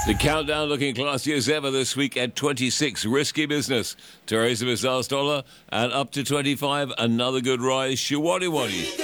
The countdown looking classy as ever this week at 26. Risky business. Teresa Bizarre's dollar. And up to 25. Another good rise. Shiwadi Wadi.